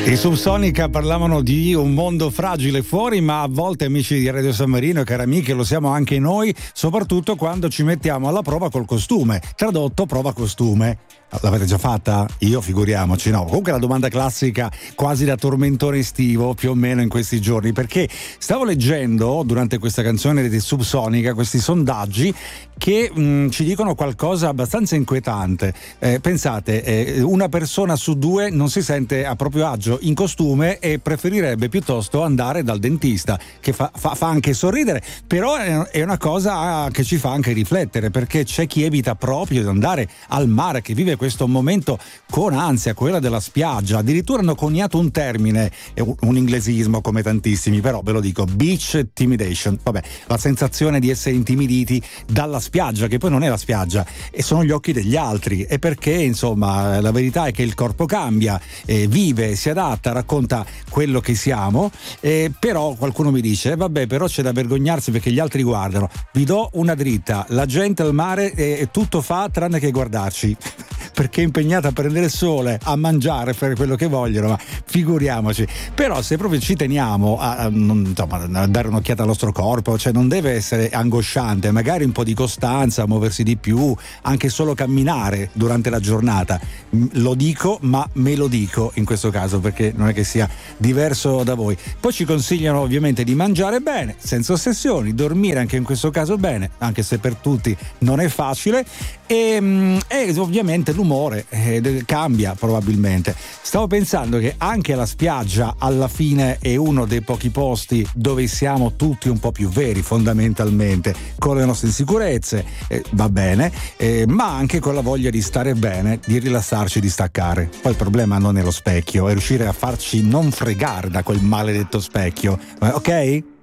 I Subsonica parlavano di un mondo fragile fuori, ma a volte, amici di Radio San Marino e cari amiche, lo siamo anche noi, soprattutto quando ci mettiamo alla prova col costume. Tradotto, prova costume. L'avete già fatta? Io figuriamoci, no. Comunque la domanda classica, quasi da tormentone estivo, più o meno in questi giorni, perché stavo leggendo durante questa canzone di Subsonica questi sondaggi che ci dicono qualcosa abbastanza inquietante. Pensate, una persona su due non si sente a proprio agio in costume e preferirebbe piuttosto andare dal dentista, che fa anche sorridere, però è una cosa che ci fa anche riflettere, perché c'è chi evita proprio di andare al mare, che vive questo momento con ansia, quella della spiaggia. Addirittura hanno coniato un termine, un inglesismo come tantissimi, però ve lo dico, beach intimidation, vabbè, la sensazione di essere intimiditi dalla spiaggia, che poi non è la spiaggia, e sono gli occhi degli altri, e perché insomma la verità è che il corpo cambia, vive, si adatta, racconta quello che siamo, però qualcuno mi dice vabbè, però c'è da vergognarsi perché gli altri guardano. Vi do una dritta: la gente al mare tutto fa tranne che guardarci perché è impegnata a prendere il sole, a mangiare, a fare quello che vogliono, ma figuriamoci. Però se proprio ci teniamo a dare un'occhiata al nostro corpo, cioè non deve essere angosciante, magari un po' di costanza, muoversi di più, anche solo camminare durante la giornata. Lo dico, ma me lo dico in questo caso, perché non è che sia diverso da voi. Poi ci consigliano ovviamente di mangiare bene, senza ossessioni, dormire anche in questo caso bene, anche se per tutti non è facile, e ovviamente l'umore cambia probabilmente. Stavo pensando che anche la spiaggia alla fine è uno dei pochi posti dove siamo tutti un po' più veri, fondamentalmente, con le nostre insicurezze, va bene, ma anche con la voglia di stare bene, di rilassarci, di staccare. Poi il problema non è lo specchio, è riuscire a farci non fregare da quel maledetto specchio, ok?